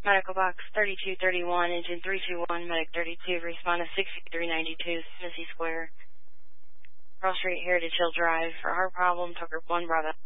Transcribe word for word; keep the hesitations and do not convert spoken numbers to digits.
Medical box thirty-two thirty-one, engine three two one, medic thirty-two, respond to sixty-three ninety-two, Missy Square. Cross Street, Heritage Hill Drive. For heart problem, Tucker one Bravo.